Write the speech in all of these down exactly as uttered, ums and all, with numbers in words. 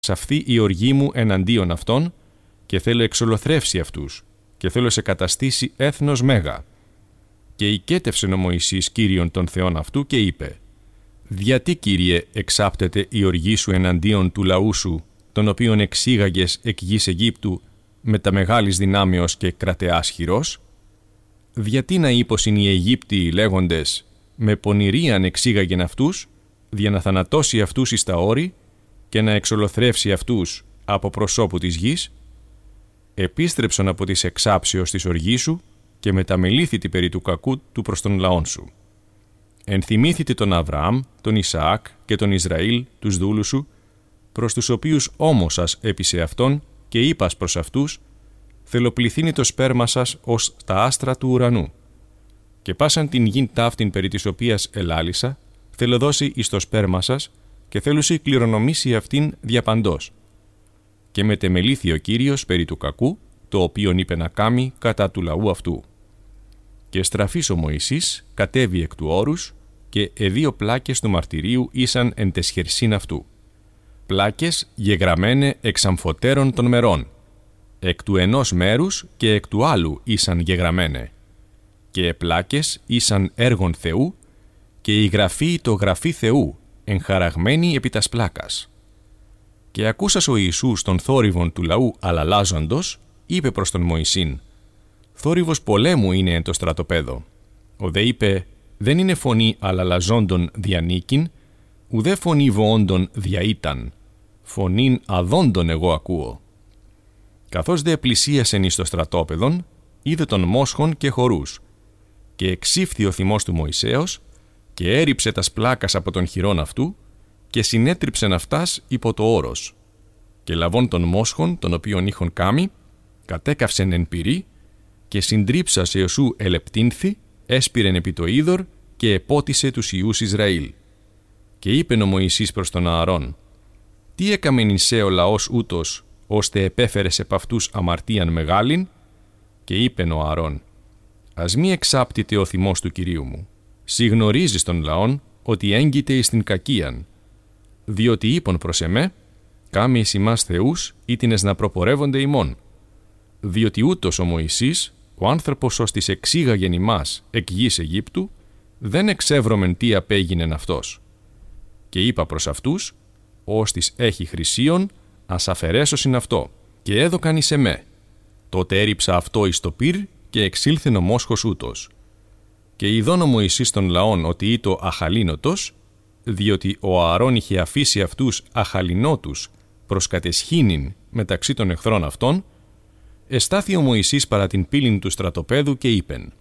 αυτή η οργή μου εναντίον αυτών και θέλω εξολοθρεύσει αυτούς και θέλω σε καταστήσει έθνος μέγα. Και οικέτευσεν ο Μωυσής Κύριον των Θεών αυτού και είπε: «Διατί, Κύριε, εξάπτεται η οργή σου εναντίον του λαού σου, τον οποίον εξήγαγες εκ γης Αιγύπτου με τα μεγάλης δυνάμεως και κρατεάς χειρός? Διατί να είπωσιν οι Αιγύπτιοι λέγοντες, με πονηρίαν εξήγαγεν αυτούς, δια να θανατώσει αυτούς εις τα όρη και να εξολοθρεύσει αυτούς από προσώπου της γης? Επίστρεψον από της εξάψεως της οργής σου και μεταμελήθητη περί του κακού του προς τον λαόν σου. Ενθυμήθητε τον Αβραάμ, τον Ισαάκ και τον Ισραήλ, τους δούλους σου, προς τους οποίους όμωσας έπεισε αυτόν και είπας προς αυτούς, θελοπληθύνει το σπέρμα σας ως τα άστρα του ουρανού. Και πάσαν την γην ταύτην περί της οποίας ελάλησα, θέλω δώσει εις το σπέρμα σας και θέλουσι κληρονομήσει αυτήν διαπαντός. Και μετεμελήθη ο Κύριος περί του κακού, το οποίον είπε να κάμει κατά του λαού αυτού. Και στραφής ο Μωυσής κατέβη εκ του όρους και εδύο πλάκες του μαρτυρίου ήσαν εν τες χερσίν αυτού. Πλάκες γεγραμμένε εξ αμφωτέρων των μερών, εκ του ενός μέρους και εκ του άλλου ήσαν γεγραμμένε. Και πλάκες ήσαν έργων Θεού και η γραφή το γραφή Θεού εγχαραγμένη επί τας πλάκας. Και ακούσας ο Ιησούς των θόρυβων του λαού αλαλάζοντος, είπε προς τον Μωυσήν: «Θόρυβος πολέμου είναι εν το στρατοπέδο». Ο δε είπε: «Δεν είναι φωνή αλαλαζόντων διανίκην, ουδέ φωνή βοόντων διαήταν, φωνήν αδόντων εγώ ακούω». Καθώς δε πλησίασεν εις το στρατόπεδον, είδε τον μόσχον και χορούς, και εξήφθη ο θυμός του Μωυσέως, και έριψε τας πλάκας από τον χειρόν αυτού, και συνέτριψεν αυτάς υπό το όρος. Και λαβών τον μόσχον, τον οποίον είχον κάμει, κατέκαυσεν εν πυρί, και συντρίψας Ιωσού ελεπτύνθη, έσπηρεν επί το είδωρ και επότισε τους ιούς Ισραήλ. Και είπεν ο Μωυσής προς τον Ααρών: «Τι έκαμεν εισέ ο λαός ούτως, ώστε επέφερες επ' αυτούς αμαρτίαν μεγάλην?» Και είπεν ο Ααρών: «Ας μη εξάπτητε ο θυμός του Κυρίου μου. Σι γνωρίζεις τον λαόν ότι έγκυται εις την κακίαν. Διότι είπον προς εμέ, κάμε εις ημάς θεούς ήτινες να προπορεύονται ημών. Διότι ούτως ο Μωυσής, ο άνθρωπος ως της εξήγαγεν ημάς εκ γης Αιγύπτου, δεν εξεύρωμεν τι απέγινεν αυτός. Και είπα προς αυτούς, ως της έχει χρυσίον, ας αφαιρέσωσιν αυτό, και έδωκαν εις εμέ. Τότε έριψα αυτό εις το πυρ και εξήλθεν ο μόσχος ούτως. Και ειδών ο Μωυσής των λαών ότι ήτο αχαλήνοτος, διότι ο Ααρών είχε αφήσει αυτούς αχαληνότους προς κατεσχήνην μεταξύ των εχθρών αυτών, εστάθη ο Μωυσής παρά την πύλην του στρατοπέδου και είπεν: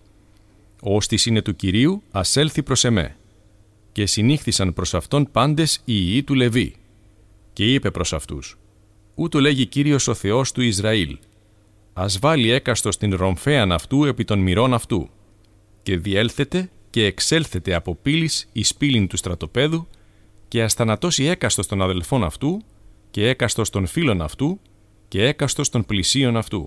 «Ώστις είναι του Κυρίου, ας έλθει προς εμέ». Και συνήχθησαν προς αυτόν πάντες οι υιοί του Λεβί. Και είπε προς αυτούς: «Ούτω λέγει Κύριος ο Θεός του Ισραήλ, ας βάλει έκαστος την ρομφέαν αυτού επί των μυρών αυτού, και διέλθετε και εξέλθετε από πύλης εις πύλην του στρατοπέδου, και ας θανατώσει έκαστος των αδελφών αυτού, και έκαστος των φίλων αυτού, και έκαστος των πλησίων αυτού».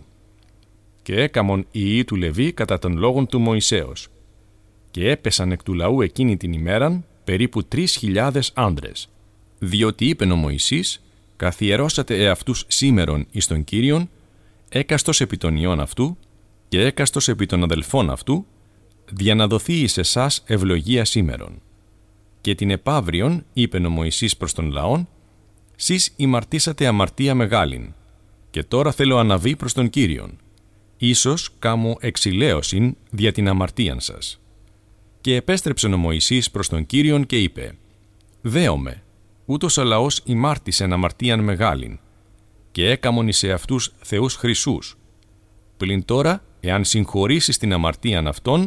Και έκαμον οι υιοί του Λεβί κατά των λόγων του Μωυσέως. Και έπεσαν εκ του λαού εκείνη την ημέραν περίπου τρεις χιλιάδες άντρες. Διότι είπεν ο Μωυσής, καθιερώσατε εαυτούς σήμερον εις τον Κύριον, έκαστος επί των ιών αυτού, και έκαστος επί των αδελφών αυτού, δια να δοθεί εις εσάς ευλογία σήμερον. Και την επαύριον είπεν ο Μωυσής προς τον λαόν, σεις ημαρτήσατε αμαρτία μεγάλην, και τώρα θέλω αναβεί προς τον Κύριον. Ίσως κάμω εξηλαίωσιν δια την αμαρτίαν σας. Και επέστρεψεν ο Μωυσής προς τον Κύριον και είπε: «Δέομαι, ούτως ο λαός ημάρτησεν αμαρτίαν μεγάλην, και έκαμον εις εαυτούς θεούς χρυσούς. Πλην τώρα, εάν συγχωρήσεις την αμαρτίαν αυτών,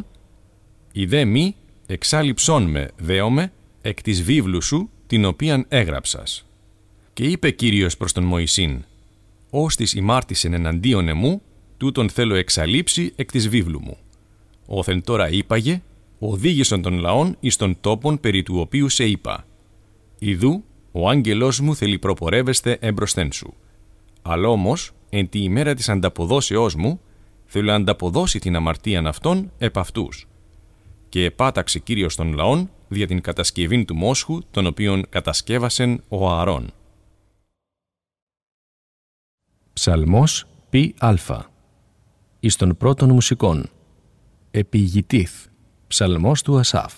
ιδέ μη εξάλειψόν με, δέομαι, εκ της βίβλου σου, την οποίαν έγραψας». Και είπε Κύριος προς τον Μωυσήν: «Ώστις ημάρτησεν εναντίον εμού, τούτον θέλω εξαλείψει εκ της βίβλου μου. Όθεν τώρα είπαγε, οδήγησον των λαών εις τον τόπον περί του οποίου σε είπα. Ιδού, ο άγγελός μου θέλει προπορεύεστε εμπροσθέν σου. Αλλά όμως, εν τη ημέρα της ανταποδόσεώς μου, θέλω ανταποδώσει την αμαρτίαν αυτών επ' αυτούς. Και επάταξε Κύριος των λαών δια την κατασκευήν του μόσχου, τον οποίον κατασκεύασεν ο Ααρών. Ψαλμός πι αλφα. Εις των πρώτων μουσικών. Επιγητήθ. Ψαλμός του Ασάφ.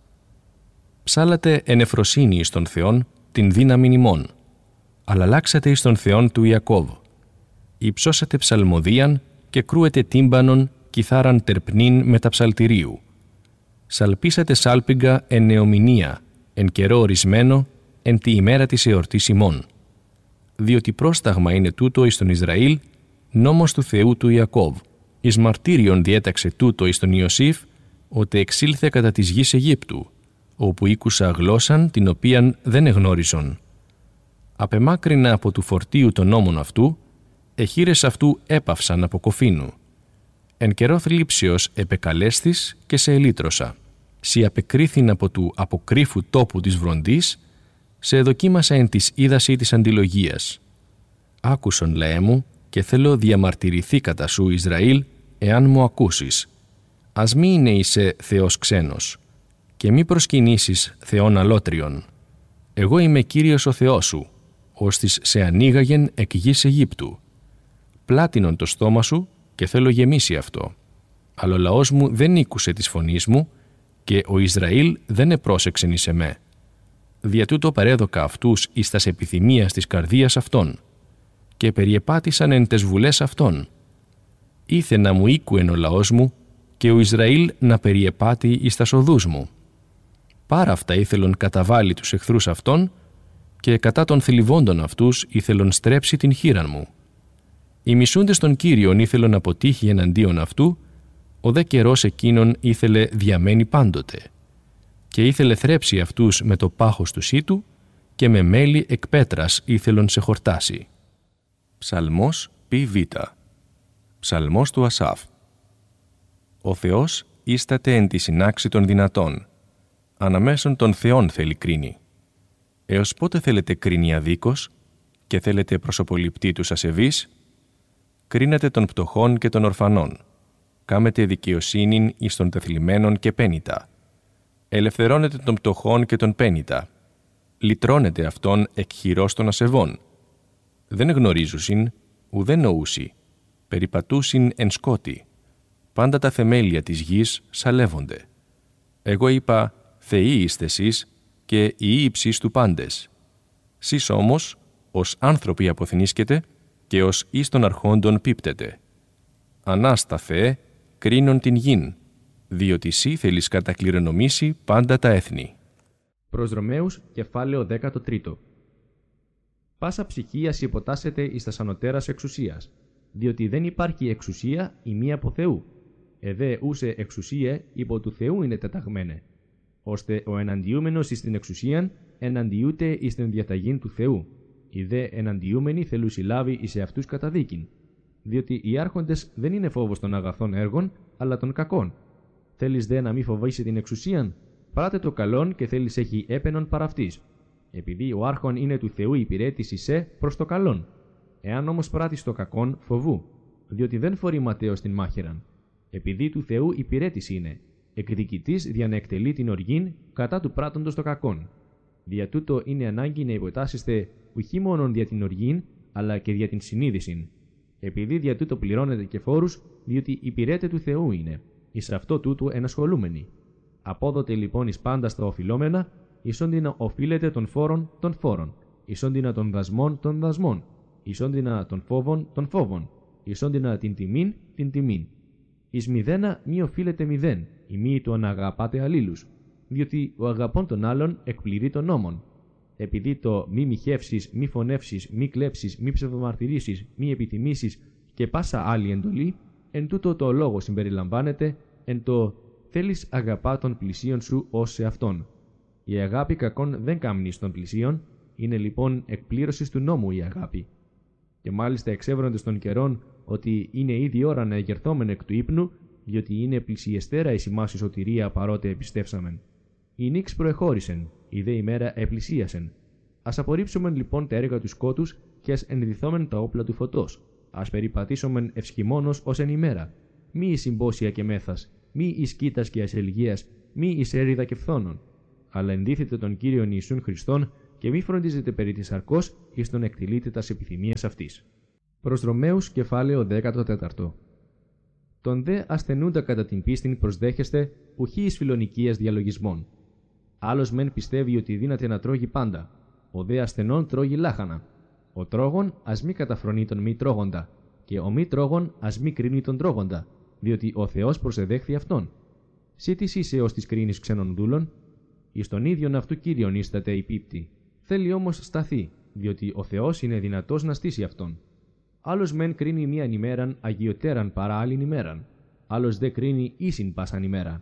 Ψάλατε εν εφροσύνη εις τον Θεόν την δύναμην ημών, αλλάξατε εις τον Θεόν του Ιακώβ. Υψώσατε ψαλμοδίαν και κρούετε τύμπανον κιθάραν τερπνίν μεταψαλτηρίου. Σαλπίσατε σάλπιγγα εν νεομηνία, εν καιρό ορισμένο, εν τη ημέρα της εορτής ημών. Διότι πρόσταγμα είναι τούτο εις τον Ισραήλ, νόμος του Θεού του Ιακώβ. Εις μαρτύριον διέταξε τούτο εις τον Ιωσήφ, ότι εξήλθε κατά της γης Αιγύπτου, όπου ήκουσα γλώσσαν την οποίαν δεν εγνώριζον. Απεμάκρυνα από του φορτίου των νόμων αυτού, εχείρες αυτού έπαυσαν από κοφίνου. Εν καιρό θλίψεως επεκαλέστης και σε ελύτρωσα. Σι απεκρίθην από του αποκρύφου τόπου της βροντής, σε εδοκίμασα εν της είδαση της αντιλογίας. Άκουσον, λαέ μου, και θέλω διαμαρτυρηθεί κατά σου Ισραήλ, εάν μου ακούσεις. Ας μη είναι είσαι Θεός ξένος, και μη προσκυνήσεις Θεόν αλότριον. Εγώ είμαι Κύριος ο Θεός σου, ώστις σε ανοίγαγεν εκ γης Αιγύπτου. Πλάτινον το στόμα σου και θέλω γεμίσει αυτό. Αλλά ο λαός μου δεν ήκουσε της φωνής μου και ο Ισραήλ δεν επρόσεξεν εις εμέ. Δια τούτο παρέδοκα αυτούς εις τας επιθυμίας της καρδίας αυτών και περιεπάτησαν εν τες βουλές αυτών. Ήθε να μου ήκουεν ο λαός μου και ο Ισραήλ να περιεπάτει εις τας οδούς μου. Πάρα αυτά ήθελον καταβάλει τους εχθρούς αυτών και κατά των θλιβόντων αυτούς ήθελον στρέψει την χείραν μου. Οι μισούντες των Κύριων ήθελον αποτύχει εναντίον αυτού, ο δε καιρός εκείνον ήθελε διαμένει πάντοτε. Και ήθελε θρέψει αυτούς με το πάχος του σύτου και με μέλι εκ πέτρας ήθελον σε χορτάσει. Ψαλμός πι β. Ψαλμός του Ασάφ. Ο Θεός ίσταται εν τη συνάξη των δυνατών. Αναμέσων των Θεών θέλει κρίνει. Έως πότε θέλετε κρίνει αδίκως και θέλετε προσωποληπτή τους ασεβείς? Κρίνετε των πτωχών και των ορφανών. Κάμετε δικαιοσύνην εις των τεθλιμμένων και πένητα. Ελευθερώνετε των πτωχών και των πένητα. Λυτρώνετε αυτόν εκ χειρός των ασεβών. Δεν γνωρίζουσιν, ουδέν νοούσι. Περιπατούσιν εν σκότη. Πάντα τα θεμέλια της γης σαλεύονται. Εγώ είπα, Θεοί είστε εσείς και οι ύψεις του πάντες. Σεις όμως, ως άνθρωποι αποθνίσκετε και ως εις των αρχόντων πίπτετε. Ανάστα, Θεέ, κρίνον την γην, διότι σύ θέλεις κατακληρονομήσει πάντα τα έθνη. Προς Ρωμαίους, κεφάλαιο δέκατο τρίτο. Πάσα ψυχή ας υποτάσσεται εις τας ανωτέρας εξουσίας, διότι δεν υπάρχει εξουσία η μία από Θεού. Εδέ ούσε εξουσία υπό του Θεού είναι τεταγμένε, ώστε ο εναντιούμενος εις την εξουσίαν εναντιούται εις την διαταγήν του Θεού. Οι δε εναντιούμενοι θέλουν συλλάβει εις εαυτούς καταδίκην, διότι οι άρχοντες δεν είναι φόβος των αγαθών έργων, αλλά των κακών. Θέλεις δε να μη φοβήσει την εξουσίαν, πράτε το καλόν και θέλεις έχει έπαινον παρά αυτής. Επειδή ο άρχον είναι του Θεού υπηρέτηση σε προς το καλόν. Εάν όμως πράττεις το κακόν, φοβού, διότι δεν φορεί ματέος την μάχαιραν. Επειδή του Θεού υπηρέτηση είναι, εκδικητής δια να εκτελεί την οργήν κατά του πράττοντος το κακόν. Δια τούτο είναι ανάγκη να υποτάσσεστε ουχή μόνον δια την οργήν, αλλά και δια την συνείδησιν. Επειδή δια τούτο πληρώνετε και φόρους, διότι υπηρέτε του Θεού είναι, εις αυτό τούτου ενασχολούμενοι. Απόδοτε λοιπόν εις πάντα στα οφειλόμενα, ισόντινα οφείλετε των φόρων των φόρων, ισόντινα των δασμών των δασμών, ισόντινα των φόβων των φόβων, ισόντινα την τιμήν την τιμήν. Εις μηδένα μη οφείλετε μηδέν, η μη του αναγαπάτε αλλήλους, διότι ο αγαπών των άλλων εκπληρεί των νόμων. Επειδή το μη μοιχεύσεις, μη φωνεύσεις, μη κλέψεις, μη ψευδομαρτυρήσεις, μη επιτιμήσεις και πάσα άλλη εντολή, εν τούτο το λόγο συμπεριλαμβάνεται εν το θέλεις αγαπά των πλησίων σου ως σε αυτόν. Η αγάπη κακών δεν κάμνει των πλησίων, είναι λοιπόν εκπλήρωσης του νόμου η αγάπη. Και μάλιστα εξεύρονται των καιρών ότι είναι ήδη ώρα να εγερθόμεν εκ του ύπνου, διότι είναι πλησιεστέρα η σημάση σωτηρία παρότε επιστεύσαμεν. Η νύξ προεχώρησεν, η δε ημέρα επλησίασεν. Ας απορρίψομεν λοιπόν τα έργα του σκότους και ας ενδυθόμεν τα όπλα του φωτός. Ας περιπατήσομεν ευσχημόνος ως εν ημέρα. Μη εις συμπόσια και μέθας, μη εις κοίτας και ασελγίας, μη εις έριδα και φθόνων. Αλλά ενδύθετε τον Κύριον Ιησούν Χριστόν και μη φροντίζετε περί της αρκός εις τον εκτελείτε τας επιθυμίας αυτής. Προς Ρωμαίους κεφάλαιο δέκατο τέταρτο. Τον δε ασθενούντα κατά την πίστην προσδέχεστε, ουχή εις φιλονικίας διαλογισμών. Άλλος μεν πιστεύει ότι δύναται να τρώγει πάντα, ο δε ασθενών τρώγει λάχανα. Ο τρώγων ας μη καταφρονεί τον μη τρώγοντα, και ο μη τρώγων ας μη κρίνει τον τρώγοντα, διότι ο Θεός προσεδέχθη αυτόν. Σύ τις είσαι ως της κρίνης ξένων δούλων, εις τον ίδιον αυτού Κύριον ίσταται υπίπτη. Θέλει όμως σταθεί, διότι ο Θεός είναι δυνατός να στήσει αυτόν. Άλλος μεν κρίνει μίαν ημέραν αγιωτέραν παρά άλλην ημέραν, άλλος δε κρίνει ίσιν πάσαν ημέρα.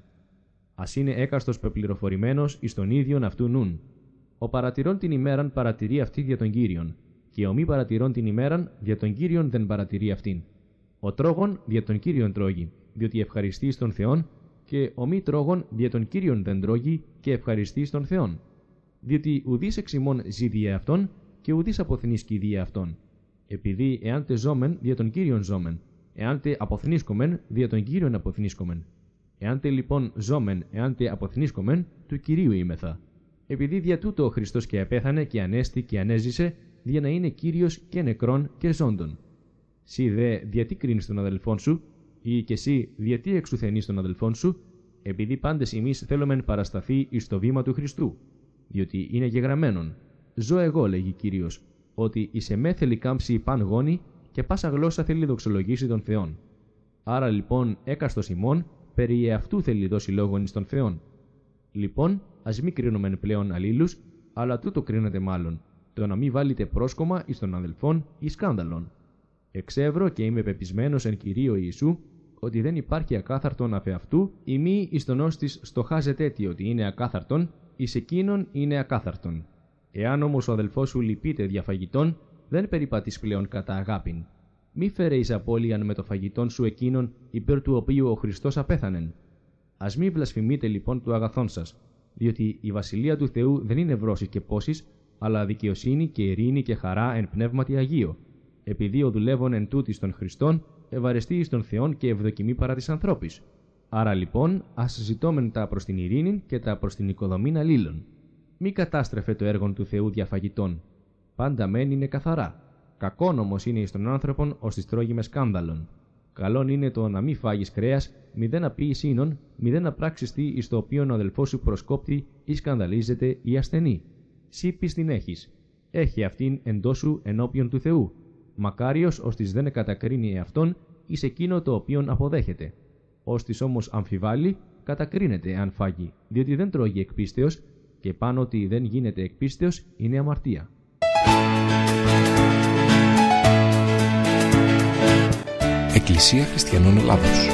Ας είναι έκαστος πεπληροφορημένος εις τον ίδιον αυτού νουν. Ο παρατηρών την ημέραν παρατηρεί αυτή δια τον Κύριον, και ο μη παρατηρών την ημέραν δια τον Κύριον δεν παρατηρεί αυτήν. Ο τρώγων δια τον Κύριον τρώγει, διότι ευχαριστεί στον Θεόν, και ο μη τρώγων δια τον Κύριον δεν τρώγει και ευχαριστεί στον Θεόν. Διότι ουδής εξ ημών ζει δια αυτόν, και ουδής αποθνίσκει δια αυτόν. Επειδή εάν τε ζώμεν δια τον Κύριον ζώμεν, εάν τε αποθνίσκομεν δια τον Κύριον αποθνίσκομεν. Εάν τε λοιπόν ζώμεν, εάν τε αποθνίσκομεν, του Κυρίου είμεθα. Επειδή δια τούτο ο Χριστός και απέθανε και ανέστη και ανέζησε, για να είναι Κύριος και νεκρών και ζώντων. Σύ δε διατί κρίνεις τον αδελφόν σου, ή και εσύ διατί εξουθενείς τον αδελφόν σου, επειδή πάντες εμείς θέλομεν παρασταθεί εις το βήμα του Χριστού. Διότι είναι γεγραμμένον. Ζω εγώ, λέγει Κύριος, ότι εις εμέ θέλει κάμψει παν γόνη και πάσα γλώσσα θέλει δοξολογήσει τον Θεόν. Άρα λοιπόν έκαστος ημών περί εαυτού θέλει δώσει λόγον εις τον Θεόν. Λοιπόν, ας μη κρίνομεν πλέον αλλήλους, αλλά τούτο κρίνεται μάλλον, το να μη βάλετε πρόσκομα εις τον αδελφόν ή σκάνδαλον. Εξεύρω και είμαι πεπισμένος εν Κυρίω Ιησού, ότι δεν υπάρχει ακάθαρτον αφ' αυτού, ή μη εις τον όστις στοχάζεται τι ότι είναι ακάθαρτον, εις εκείνον είναι ακάθαρτον. Εάν όμως ο αδελφός σου λυπείται δια φαγητών, δεν περιπατείς πλέον κατά αγάπην. Μη φέρε εις απώλειαν με το φαγητόν σου εκείνον υπέρ του οποίου ο Χριστός απέθανεν. Ας μη βλασφημείτε λοιπόν του αγαθών σας, διότι η βασιλεία του Θεού δεν είναι βρώσεις και πόσεις, αλλά δικαιοσύνη και ειρήνη και χαρά εν πνεύματι Αγίο, επειδή ο δουλεύων εν τούτης των Χριστών ευαρεστεί εις τον Θεόν και ευδοκιμεί παρά της ανθρώπης. Άρα λοιπόν ας ζητώμεν τα προς την ειρήνη και τα προς την οικοδομήν αλλήλων. Μη κατάστρεφε το έργο του Θεού διαφαγητών. Πάντα μεν είναι καθαρά. Κακόν όμως είναι εις τον άνθρωπον ως της τρώγει με σκάνδαλον. Καλόν είναι το να μη φάγεις κρέας, μηδέν να πείεις ίνον, μηδέν να πράξεις τι εις το οποίον ο αδελφός σου προσκόπτει ή σκανδαλίζεται ή ασθενεί. Σύ πίστην έχεις. Έχει αυτήν εντός σου ενώπιον του Θεού. Μακάριος ως της δεν κατακρίνει εαυτόν εις εκείνο το οποίον αποδέχεται. Ως της όμως αμφιβάλλει, κατακρίνεται αν φάγει, διότι δεν τρώγει εκ πίστεως, και πάνω ότι δεν γίνεται εκ πίστεως είναι αμαρτία. Εκκλησία Χριστιανών Ελλάδος.